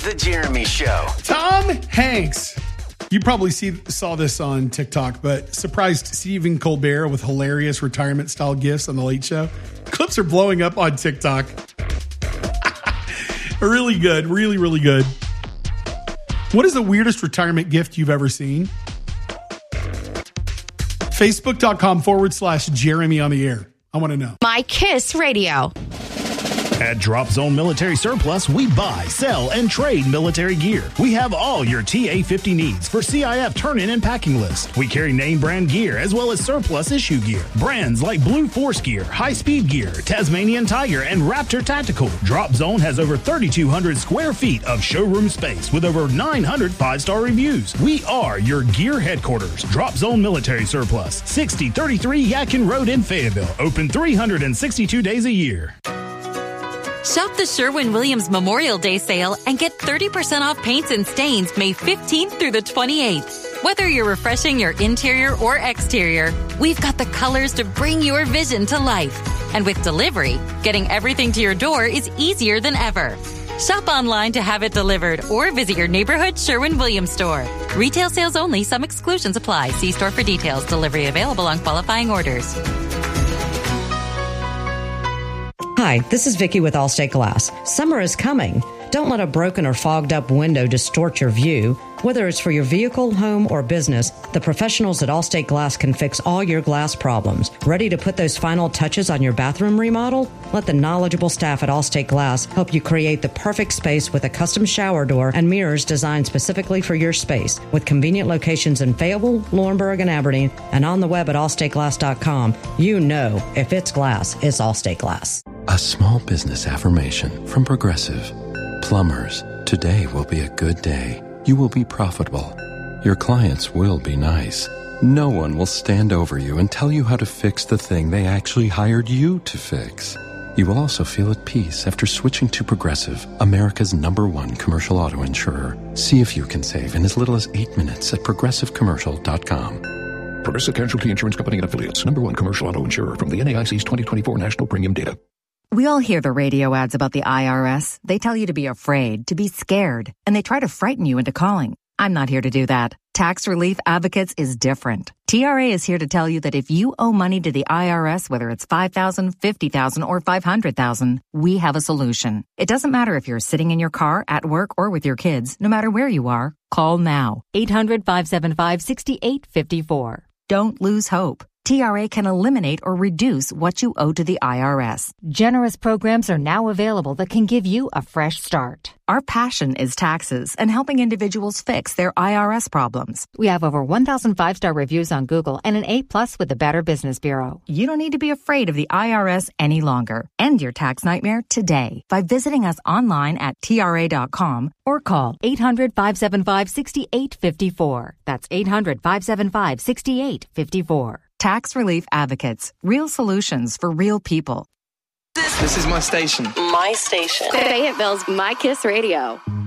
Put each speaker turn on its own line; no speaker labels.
The Jeremy Show.
Tom Hanks. You probably saw this on TikTok, but surprised Stephen Colbert with hilarious retirement-style gifts on The Late Show. Clips are blowing up on TikTok. Really good. Really, really good. What is the weirdest retirement gift you've ever seen? Facebook.com/Jeremy on the air. I want to know.
My Kiss Radio.
At Drop Zone Military Surplus, we buy, sell, and trade military gear. We have all your TA-50 needs for CIF turn-in and packing list. We carry name brand gear as well as surplus issue gear. Brands like Blue Force Gear, High Speed Gear, Tasmanian Tiger, and Raptor Tactical. Drop Zone has over 3,200 square feet of showroom space with over 900 5-star reviews. We are your gear headquarters. Drop Zone Military Surplus, 6033 Yadkin Road in Fayetteville. Open 362 days a year.
Shop the Sherwin-Williams Memorial Day sale and get 30% off paints and stains May 15th through the 28th. Whether you're refreshing your interior or exterior, we've got the colors to bring your vision to life. And with delivery, getting everything to your door is easier than ever. Shop online to have it delivered or visit your neighborhood Sherwin-Williams store. Retail sales only. Some exclusions apply. See store for details. Delivery available on qualifying orders.
Hi, this is Vicki with Allstate Glass. Summer is coming. Don't let a broken or fogged up window distort your view. Whether it's for your vehicle, home, or business, the professionals at Allstate Glass can fix all your glass problems. Ready to put those final touches on your bathroom remodel? Let the knowledgeable staff at Allstate Glass help you create the perfect space with a custom shower door and mirrors designed specifically for your space. With convenient locations in Fayetteville, Laurinburg, and Aberdeen, and on the web at allstateglass.com, you know if it's glass, it's Allstate Glass.
A small business affirmation from Progressive. Plumbers, today will be a good day. You will be profitable. Your clients will be nice. No one will stand over you and tell you how to fix the thing they actually hired you to fix. You will also feel at peace after switching to Progressive, America's #1 commercial auto insurer. See if you can save in as little as 8 minutes at progressivecommercial.com.
Progressive Casualty Insurance Company and Affiliates, #1 commercial auto insurer from the NAIC's 2024 National Premium Data.
We all hear the radio ads about the IRS. They tell you to be afraid, to be scared, and they try to frighten you into calling. I'm not here to do that. Tax Relief Advocates is different. TRA is here to tell you that if you owe money to the IRS, whether it's $5,000, $50,000, or $500,000, we have a solution. It doesn't matter if you're sitting in your car, at work, or with your kids. No matter where you are, call now. 800-575-6854. Don't lose hope. TRA can eliminate or reduce what you owe to the IRS.
Generous programs are now available that can give you a fresh start.
Our passion is taxes and helping individuals fix their IRS problems.
We have over 1,000 5-star reviews on Google and an A+ with the Better Business Bureau.
You don't need to be afraid of the IRS any longer. End your tax nightmare today by visiting us online at TRA.com or call
800-575-6854. That's 800-575-6854.
Tax Relief Advocates. Real solutions for real people.
This is my station.
My station. Fayetteville's My Kiss Radio.